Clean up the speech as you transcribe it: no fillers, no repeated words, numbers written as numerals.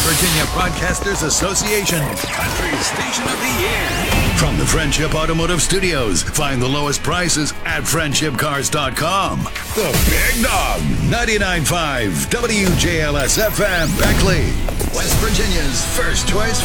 Virginia Broadcasters Association Country Station of the Year. From the Friendship Automotive Studios, find the lowest prices at friendshipcars.com. The Big Dog, 99.5 WJLS FM, Beckley, West Virginia's first choice